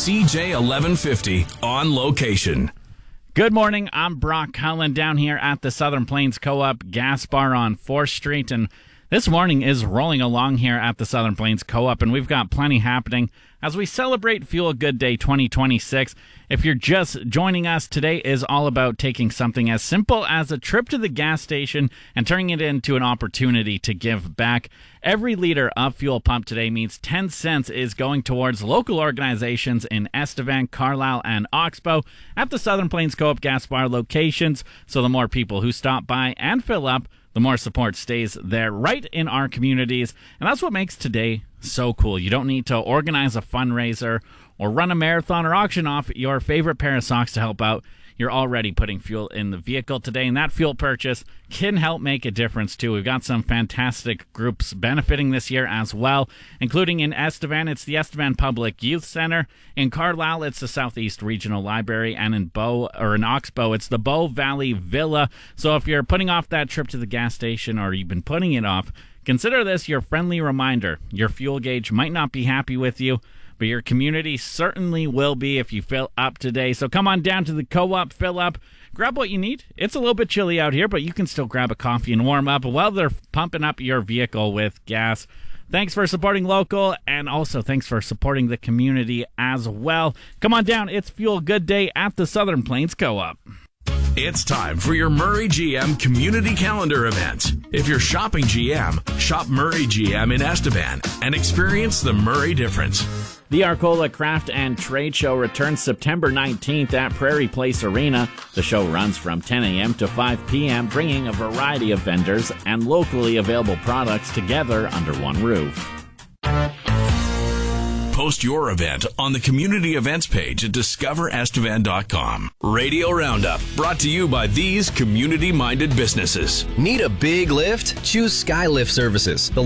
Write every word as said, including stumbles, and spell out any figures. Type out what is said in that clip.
C J eleven fifty on location. Good morning. I'm Brock Cullen down here at the Southern Plains Co-op Gas Bar on fourth Street, and this morning is rolling along here at the Southern Plains Co-op, and we've got plenty happening as we celebrate Fuel Good Day twenty twenty-six. If you're just joining us, today is all about taking something as simple as a trip to the gas station and turning it into an opportunity to give back. Every liter of fuel pumped today means ten cents is going towards local organizations in Estevan, Carlisle, and Oxbow at the Southern Plains Co-op Gas Bar locations. So the more people who stop by and fill up, the more support stays there right in our communities. And that's what makes today so cool. You don't need to organize a fundraiser or run a marathon or auction off your favorite pair of socks to help out. You're already putting fuel in the vehicle today, and that fuel purchase can help make a difference too. We've got some fantastic groups benefiting this year as well, including in Estevan, it's the Estevan Public Youth Center. In Carlisle, it's the Southeast Regional Library, and in Bow or in Oxbow, it's the Bow Valley Villa. So if you're putting off that trip to the gas station or you've been putting it off, consider this your friendly reminder. Your fuel gauge might not be happy with you, but your community certainly will be if you fill up today. So come on down to the co-op, fill up, grab what you need. It's a little bit chilly out here, but you can still grab a coffee and warm up while they're pumping up your vehicle with gas. Thanks for supporting local, and also thanks for supporting the community as well. Come on down. It's Fuel Good Day at the Southern Plains Co-op. It's time for your Murray G M Community Calendar event. If you're shopping G M, shop Murray G M in Estevan and experience the Murray difference. The Arcola Craft and Trade Show returns September nineteenth at Prairie Place Arena. The show runs from ten a.m. to five p.m., bringing a variety of vendors and locally available products together under one roof. Post your event on the community events page at discover estevan dot com. Radio Roundup, brought to you by these community-minded businesses. Need a big lift? Choose Skylift Services, the